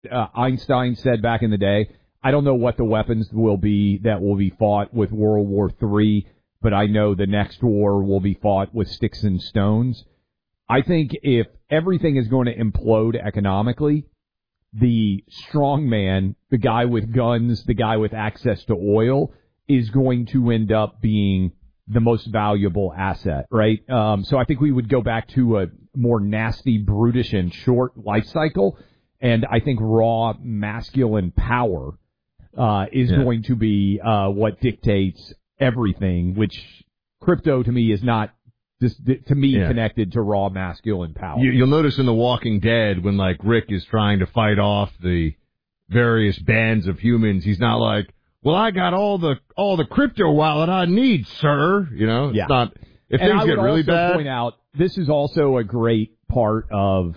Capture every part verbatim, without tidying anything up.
uh, Einstein said back in the day. I don't know what the weapons will be that will be fought with World War Three, but I know the next war will be fought with sticks and stones. I think if everything is going to implode economically, the strong man, the guy with guns, the guy with access to oil, is going to end up being the most valuable asset, right? Um, so I think we would go back to a more nasty, brutish, and short life cycle, and I think raw masculine power uh, is yeah. going to be uh, what dictates everything, which crypto to me is not, just to me, yeah. connected to raw masculine power. You, you'll notice in The Walking Dead when, like, Rick is trying to fight off the various bands of humans, he's not like, well, I got all the all the crypto wallet I need, sir. You know, it's yeah. not, if and things I get would really also bad. Point out, this is also a great part of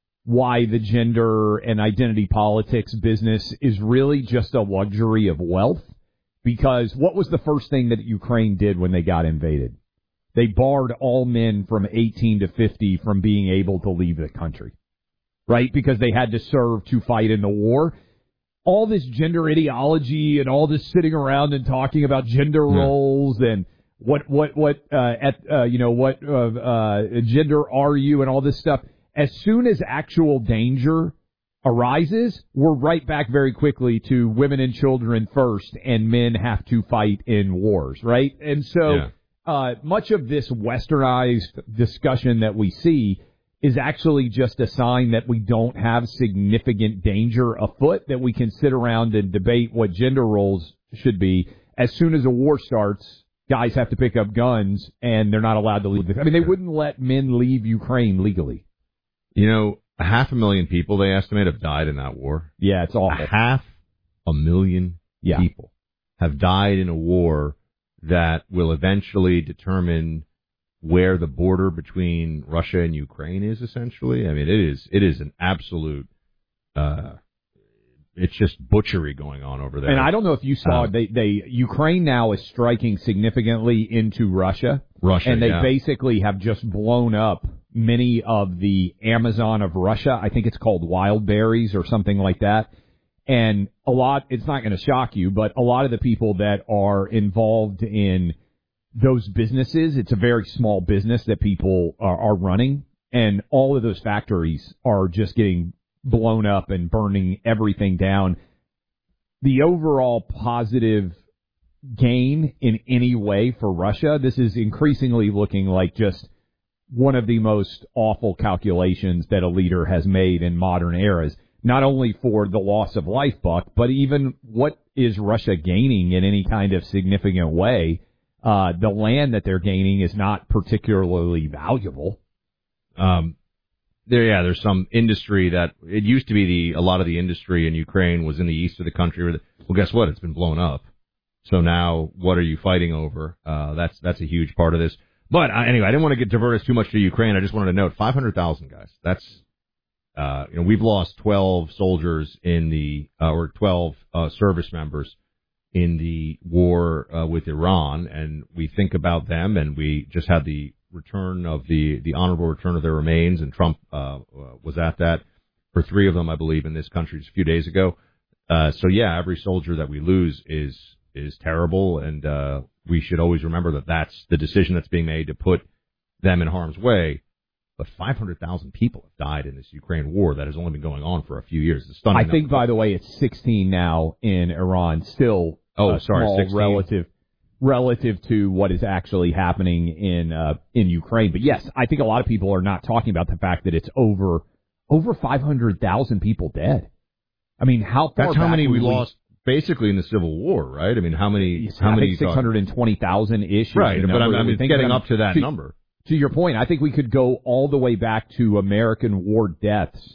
why the gender and identity politics business is really just a luxury of wealth. Because what was the first thing that Ukraine did when they got invaded? They barred all men from eighteen to fifty from being able to leave the country, right? Because they had to serve to fight in the war. All this gender ideology and all this sitting around and talking about gender yeah. roles and what, what, what, uh, at, uh, you know, what, uh, uh, gender are you and all this stuff. As soon as actual danger arises, we're right back very quickly to women and children first, and men have to fight in wars, right? And so yeah. uh, much of this westernized discussion that we see is actually just a sign that we don't have significant danger afoot, that we can sit around and debate what gender roles should be. As soon as a war starts, guys have to pick up guns, and they're not allowed to leave. I mean, they wouldn't let men leave Ukraine legally. You know, a half a million people, they estimate, have died in that war. Yeah, it's awful. A half a million yeah. people have died in a war that will eventually determine where the border between Russia and Ukraine is, essentially. I mean, it is it is an absolute, uh, it's just butchery going on over there. And I don't know if you saw, um, they, they Ukraine now is striking significantly into Russia. Russia, And they yeah. basically have just blown up many of the Amazon of Russia. I think it's called wild berries or something like that. And a lot, it's not going to shock you, but a lot of the people that are involved in those businesses, it's a very small business that people are, are running, and all of those factories are just getting blown up and burning everything down. The overall positive gain in any way for Russia, this is increasingly looking like just one of the most awful calculations that a leader has made in modern eras, not only for the loss of life, Buck, but even what is Russia gaining in any kind of significant way. Uh, the land that they're gaining is not particularly valuable. Um, there, yeah, there's some industry that it used to be the, a lot of the industry in Ukraine was in the east of the country. Well, guess what? It's been blown up. So now what are you fighting over? Uh, that's, that's a huge part of this. But uh, anyway, I didn't want to get diverted too much to Ukraine. I just wanted to note five hundred thousand guys. That's, uh, you know, we've lost twelve soldiers in the, uh, or twelve, uh, service members in the war uh, with Iran, and we think about them, and we just had the return of the, the honorable return of their remains, and Trump uh, was at that for three of them, I believe, in this country just a few days ago. Uh, so, yeah, every soldier that we lose is is terrible, and uh, we should always remember that that's the decision that's being made to put them in harm's way. But five hundred thousand people have died in this Ukraine war that has only been going on for a few years. It's stunning. I think, number. By the way, it's sixteen now in Iran. Still, oh, uh, sorry, small sixteen relative relative to what is actually happening in uh, in Ukraine. But yes, I think a lot of people are not talking about the fact that it's over over five hundred thousand people dead. I mean, how far That's how many we, we lost basically in the Civil War, right? I mean, how many? How I many? Think six hundred twenty thousand ish. Right, but I'm, I'm getting up to that to, number. To your point, I think we could go all the way back to American war deaths,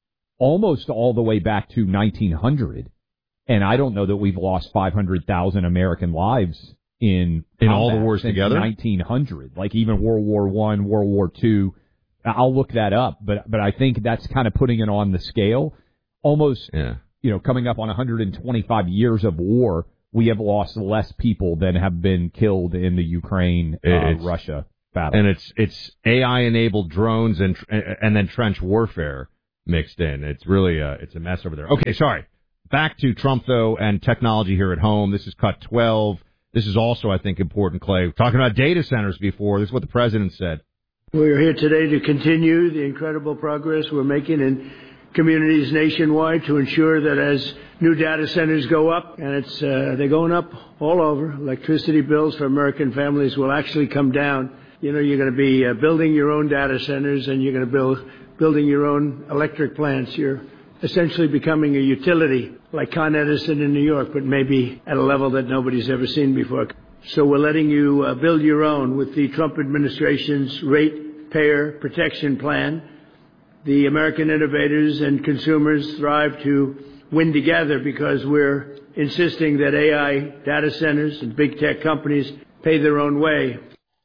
almost all the way back to nineteen hundred. And I don't know that we've lost five hundred thousand American lives in in all the wars since together. nineteen hundred, like even World War One, World War Two. I'll look that up, but but I think that's kind of putting it on the scale. Almost, yeah. you know, coming up on one hundred twenty-five years of war, we have lost less people than have been killed in the Ukraine uh, Russia battle. And it's it's A I enabled drones and and then trench warfare mixed in. It's really a, it's a mess over there. Okay, sorry. Back to Trump, though, and technology here at home. This is cut twelve. This is also, I think, important, Clay. Talking about data centers before, this is what the president said. We're here today to continue the incredible progress we're making in communities nationwide to ensure that as new data centers go up, and it's uh, they're going up all over, electricity bills for American families will actually come down. You know, you're going to be uh, building your own data centers, and you're going to build building your own electric plants. You're essentially becoming a utility like Con Edison in New York, but maybe at a level that nobody's ever seen before. So we're letting you uh, build your own with the Trump administration's Ratepayer Protection Plan. The American innovators and consumers thrive to win together because we're insisting that A I data centers and big tech companies pay their own way.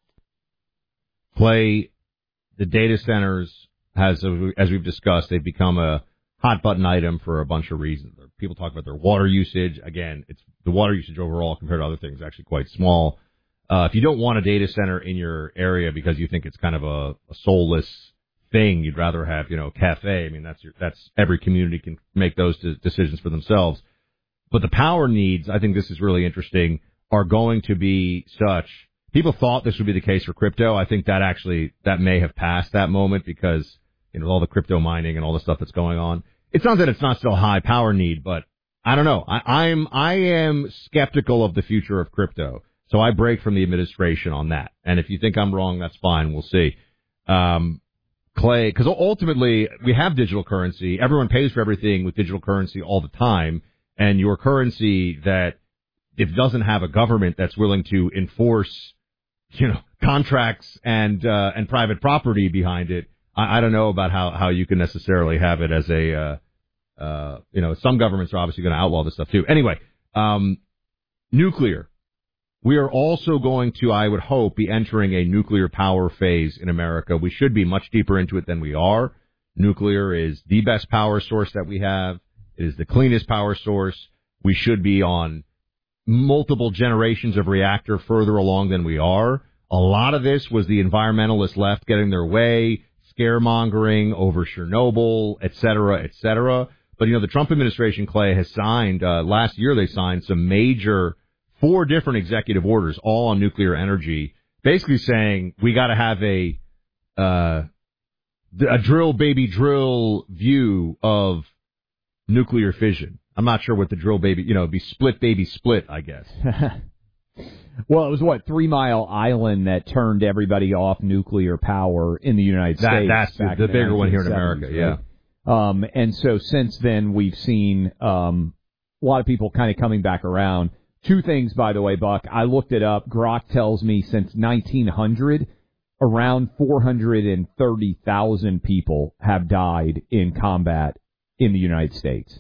Clay, the data centers, has, as we've discussed, they've become a hot button item for a bunch of reasons. People talk about their water usage. Again, it's the water usage overall compared to other things is actually quite small. Uh, if you don't want a data center in your area because you think it's kind of a, a soulless thing, you'd rather have, you know, a cafe. I mean, that's your, that's every community can make those de- decisions for themselves. But the power needs, I think this is really interesting, are going to be such. People thought this would be the case for crypto. I think that actually, that may have passed that moment because, you know, all the crypto mining and all the stuff that's going on. It's not that it's not still a high power need, but I don't know. I, I'm, I am skeptical of the future of crypto. So I break from the administration on that. And if you think I'm wrong, that's fine. We'll see. Um, Clay, because ultimately we have digital currency. Everyone pays for everything with digital currency all the time. And your currency that if it doesn't have a government that's willing to enforce, you know, contracts and, uh, and private property behind it, I, I don't know about how, how you can necessarily have it as a, uh, uh, you know, some governments are obviously going to outlaw this stuff too. Anyway, um, nuclear. We are also going to, I would hope, be entering a nuclear power phase in America. We should be much deeper into it than we are. Nuclear is the best power source that we have. It is the cleanest power source. We should be on multiple generations of reactor further along than we are. A lot of this was the environmentalist left getting their way, scaremongering over Chernobyl, et cetera, et cetera. But, you know, the Trump administration, Clay, has signed, uh, last year they signed some major, four different executive orders, all on nuclear energy, basically saying we got to have a, uh, a drill baby drill view of nuclear fission. I'm not sure what the drill baby, you know, it'd be split baby split, I guess. Well, it was what, Three Mile Island that turned everybody off nuclear power in the United that, States. That's the, the bigger one here in America, right? yeah. Um, and so since then we've seen, um, a lot of people kind of coming back around. Two things, by the way, Buck. I looked it up. Grok tells me since nineteen hundred, around four hundred thirty thousand people have died in combat in the United States.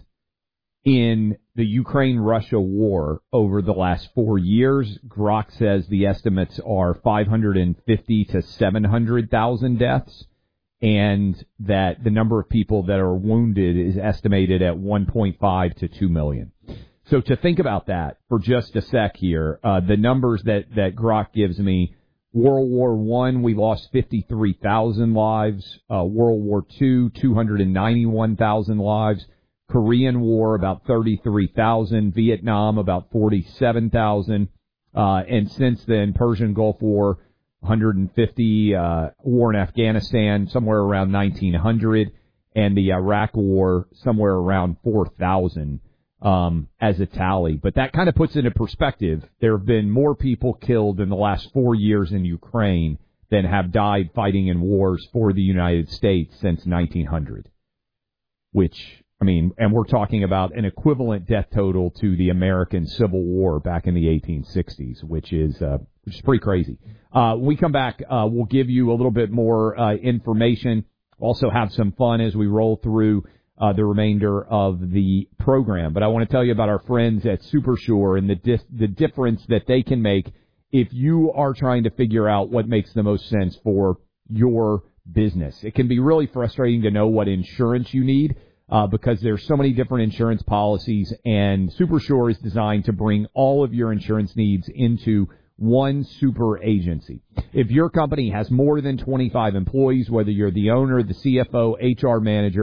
In the Ukraine-Russia war over the last four years, Grok says the estimates are five hundred fifty to seven hundred thousand deaths, and that the number of people that are wounded is estimated at one point five to two million. So to think about that for just a sec here, uh, the numbers that, that Grok gives me, World War One, we lost fifty-three thousand lives. Uh, World War Two, two hundred ninety-one thousand lives. Korean War, about thirty-three thousand. Vietnam, about forty-seven thousand. Uh, and since then, Persian Gulf War, one hundred fifty. Uh, war in Afghanistan, somewhere around nineteen hundred. And the Iraq War, somewhere around four thousand. Um, as a tally. But that kind of puts it in perspective. There have been more people killed in the last four years in Ukraine than have died fighting in wars for the United States since nineteen hundred. Which, I mean, and we're talking about an equivalent death total to the American Civil War back in the eighteen sixties, which is, uh, which is pretty crazy. Uh, when we come back, uh, we'll give you a little bit more, uh, information. Also have some fun as we roll through Uh, the remainder of the program. But I want to tell you about our friends at SuperSure and the dis- the difference that they can make if you are trying to figure out what makes the most sense for your business. It can be really frustrating to know what insurance you need uh, because there's so many different insurance policies, and SuperSure is designed to bring all of your insurance needs into one super agency. If your company has more than twenty-five employees, whether you're the owner, the C F O, H R manager,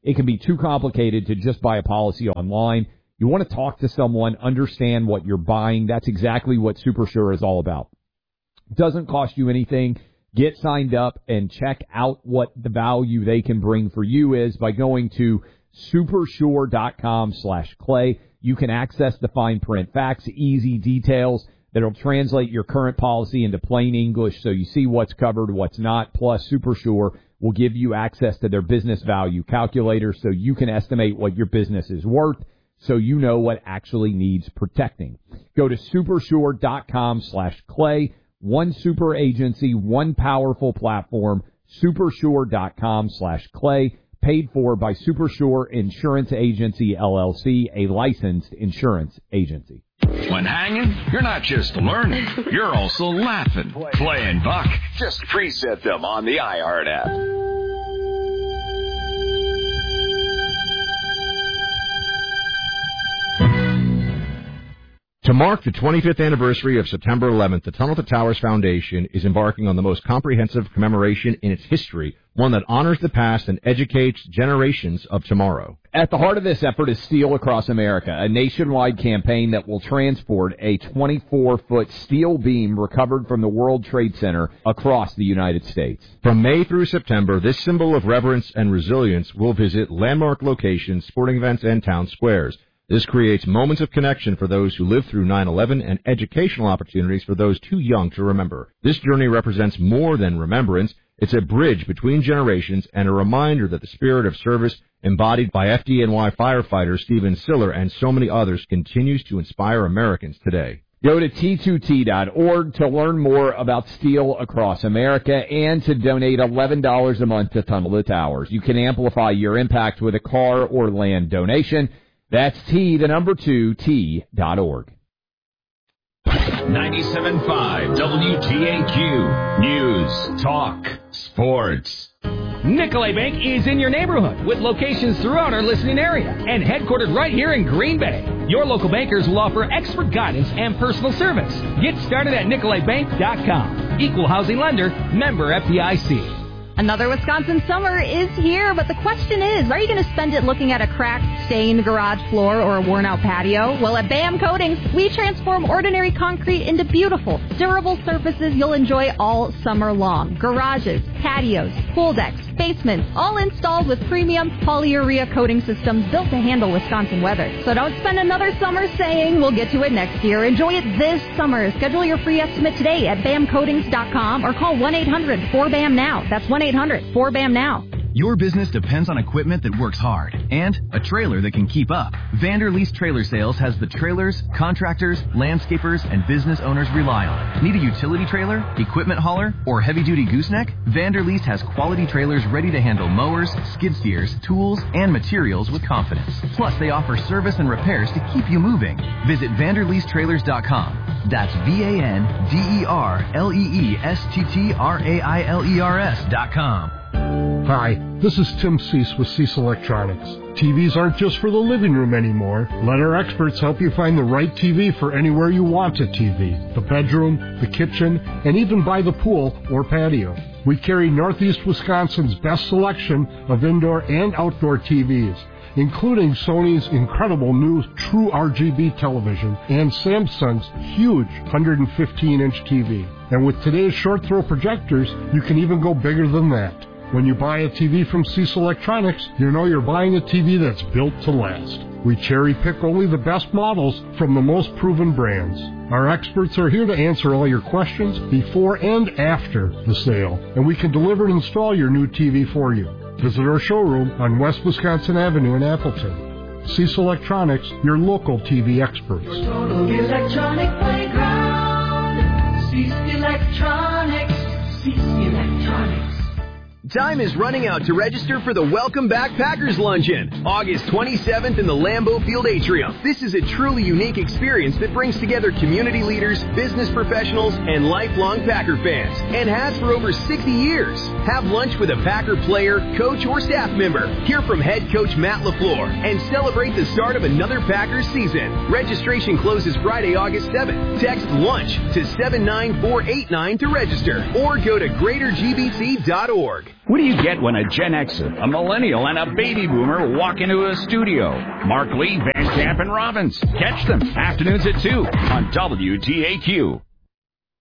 It can be too complicated to just buy a policy online. You want to talk to someone, understand what you're buying. That's exactly what SuperSure is all about. It doesn't cost you anything. Get signed up and check out what the value they can bring for you is by going to supersure.com slash clay. You can access the fine print facts, easy details that'll translate your current policy into plain English so you see what's covered, what's not. Plus, SuperSure will give you access to their business value calculator so you can estimate what your business is worth so you know what actually needs protecting. Go to supersure.com slash clay. One super agency, one powerful platform, supersure.com slash clay. Paid for by SuperSure Insurance Agency, L L C, a licensed insurance agency. When hanging, you're not just learning, you're also laughing. Play and Buck. Just preset them on the iHeart app. To mark the twenty-fifth anniversary of September eleventh, the Tunnel to Towers Foundation is embarking on the most comprehensive commemoration in its history, one that honors the past and educates generations of tomorrow. At the heart of this effort is Steel Across America, a nationwide campaign that will transport a twenty-four foot steel beam recovered from the World Trade Center across the United States. From May through September, this symbol of reverence and resilience will visit landmark locations, sporting events, and town squares. This creates moments of connection for those who lived through nine eleven and educational opportunities for those too young to remember. This journey represents more than remembrance. It's a bridge between generations and a reminder that the spirit of service embodied by F D N Y firefighter Stephen Siller and so many others continues to inspire Americans today. Go to T two T dot org to learn more about Steel Across America and to donate eleven dollars a month to Tunnel to Towers. You can amplify your impact with a car or land donation. That's T, the number two, T dot org. ninety-seven point five W T A Q. News, talk, sports. Nicolay Bank is in your neighborhood with locations throughout our listening area and headquartered right here in Green Bay. Your local bankers will offer expert guidance and personal service. Get started at nicolay bank dot com. Equal housing lender, member F D I C. Another Wisconsin summer is here, but the question is, are you going to spend it looking at a cracked, stained garage floor or a worn-out patio? Well, at B A M Coatings, we transform ordinary concrete into beautiful, durable surfaces you'll enjoy all summer long. Garages, patios, pool decks, basements, all installed with premium polyurea coating systems built to handle Wisconsin weather. So don't spend another summer saying we'll get to it next year. Enjoy it this summer. Schedule your free estimate today at B A M coatings dot com or call one eight hundred four B A M now. That's one eight hundred four B A M now. Your business depends on equipment that works hard and a trailer that can keep up. Vanderleest Trailer Sales has the trailers, contractors, landscapers, and business owners rely on. Need a utility trailer, equipment hauler, or heavy-duty gooseneck? Vanderleest has quality trailers ready to handle mowers, skid steers, tools, and materials with confidence. Plus, they offer service and repairs to keep you moving. Visit vanderleest trailers dot com. That's V A N D E R L E E S T T R A I L E R S dot com. Hi, this is Tim Cease with Cease Electronics. T Vs aren't just for the living room anymore. Let our experts help you find the right T V for anywhere you want a T V. The bedroom, the kitchen, and even by the pool or patio. We carry Northeast Wisconsin's best selection of indoor and outdoor T Vs, including Sony's incredible new True R G B television and Samsung's huge one hundred fifteen inch T V. And with today's short throw projectors, you can even go bigger than that. When you buy a T V from Cease Electronics, you know you're buying a T V that's built to last. We cherry pick only the best models from the most proven brands. Our experts are here to answer all your questions before and after the sale, and we can deliver and install your new T V for you. Visit our showroom on West Wisconsin Avenue in Appleton. Cease Electronics, your local T V experts. Your total electronic playground. Cease Electronics. Cease Electronics. Time is running out to register for the Welcome Back Packers Luncheon, August twenty-seventh in the Lambeau Field Atrium. This is a truly unique experience that brings together community leaders, business professionals, and lifelong Packer fans, and has for over sixty years. Have lunch with a Packer player, coach, or staff member. Hear from head coach Matt LaFleur, and celebrate the start of another Packers season. Registration closes Friday, August seventh. Text LUNCH to seven nine four eight nine to register, or go to greater g b c dot org. What do you get when a Gen Xer, a millennial, and a baby boomer walk into a studio? Mark Lee, Van Camp, and Robbins. Catch them afternoons at two on W T A Q.